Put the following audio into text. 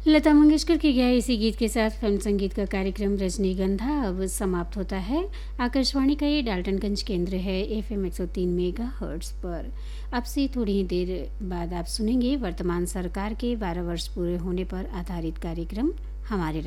लता मंगेशकर के गाए इसी गीत के साथ फिल्म संगीत का कार्यक्रम रजनीगंधा अब समाप्त होता है। आकाशवाणी का ये डाल्टनगंज केंद्र है FM 103 मेगाहर्ट्ज पर। अब से थोड़ी ही देर बाद आप सुनेंगे वर्तमान सरकार के 12 वर्ष पूरे होने पर आधारित कार्यक्रम हमारे